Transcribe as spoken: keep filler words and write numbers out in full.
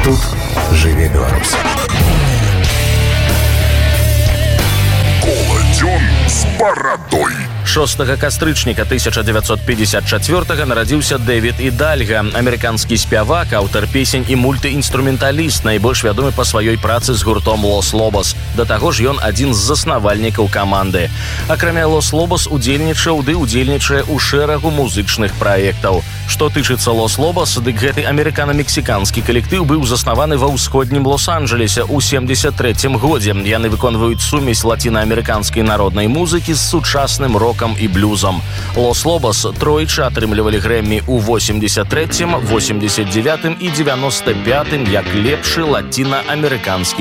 Тут жыве Беларусь. Коладзён з барадой. шостага кастрычніка тысяча дзевяцьсот пятьдесят чацвёртага нарадзіўся Дэвід Ідальга, амерыканскі спявак, аўтар песень і мультыінструменталіст, найбольш вядомы па сваёй працы з гуртом Лос Лобос. Да таго ж ён адзін з заснавальнікаў каманды. Акрамя Лос Лобос удзельнічаў ды удзельнічае ў шэрагу музычных праектаў. Што тычыцца Лос Лобос, дык гэты амерыкана-мексіканскі калектыў быў заснаваны ва ўсходнім Лос-Анджелесе ў семьдесят трэцім годзе. Яны выконваюць сумесь лацінаамерыканскай народнай музыкі з сучасным рокам і блюзам. Лос Лобос тройчы атрымлівалі Грэммі ў восемьдесят трэцім, восемьдесят дзевятым і девяносто пятым як лепшы лацінаамерыканскі